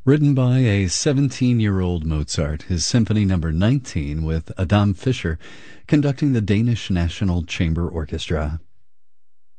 Written by a 17-year-old Mozart, his Symphony No. 19 with Adam Fischer conducting the Danish National Chamber Orchestra.